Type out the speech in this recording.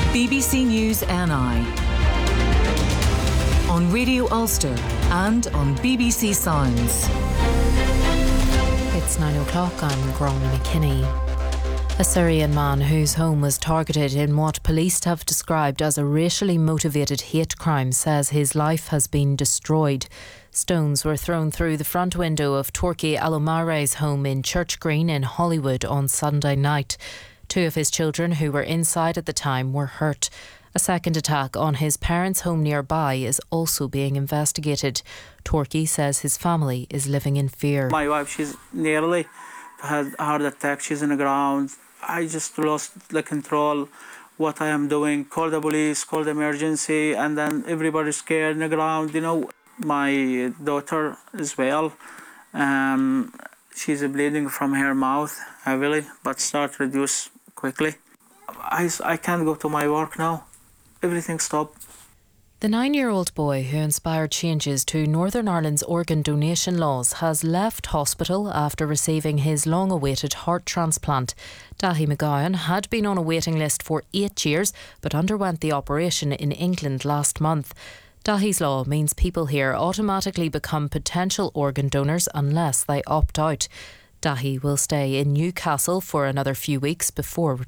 BBC News NI on Radio Ulster and on BBC Sounds. It's 9 o'clock. I'm Gráinne McKinney. A Syrian man whose home was targeted in what police have described as a racially motivated hate crime says his life has been destroyed. Stones were thrown through the front window of Torquay Alomare's home in Church Green in Hollywood on Sunday night. 2 of his children who were inside at the time were hurt. A second attack on his parents' home nearby is also being investigated. Torquay says his family is living in fear. My wife, she's nearly had a heart attack. She's on the ground. I just lost the control. What I am doing, call the police, call the emergency, and then everybody's scared on the ground. You know, my daughter as well. She's bleeding from her mouth heavily, but start to reduce quickly. I can't go to my work now. Everything stopped. The 9-year-old boy who inspired changes to Northern Ireland's organ donation laws has left hospital after receiving his long-awaited heart transplant. Daithí McGowan had been on a waiting list for 8 years but underwent the operation in England last month. Daithí's law means people here automatically become potential organ donors unless they opt out. Daithí will stay in Newcastle for another few weeks before